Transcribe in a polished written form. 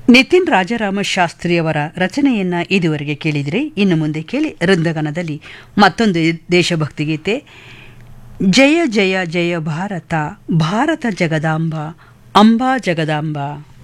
ನಿತಿನ್ ರಾಜರಾಮ ಶಾಸ್ತ್ರಿಯವರ ರಚನೆಯನ್ನ ಇದುವರೆಗೆ ಕೇಳಿದರೆ ಇನ್ನು ಮುಂದೆ ಕೇಳಿ ವೃಂದಗಾನದಲ್ಲಿ ಮತ್ತೊಂದು ದೇಶಭಕ್ತಿ ಗೀತೆ. ಜಯ ಜಯ ಜಯ ಭಾರತ ಭಾರತ ಜಗದಾಂಬ ಅಂಬಾ ಜಗದಾಂಬ.